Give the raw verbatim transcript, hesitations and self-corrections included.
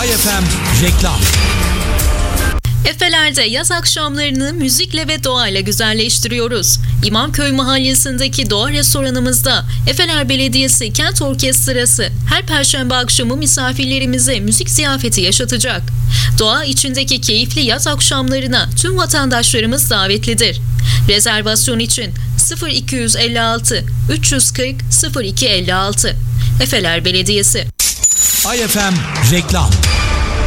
Ay F M reklam. Efeler'de yaz akşamlarını müzikle ve doğayla güzelleştiriyoruz. İmamköy Mahallesi'ndeki doğa restoranımızda Efeler Belediyesi Kent Orkestrası her perşembe akşamı misafirlerimize müzik ziyafeti yaşatacak. Doğa içindeki keyifli yaz akşamlarına tüm vatandaşlarımız davetlidir. Rezervasyon için sıfır iki yüz elli altı üç yüz kırk sıfır iki elli altı. Efeler Belediyesi. Ay F M reklam.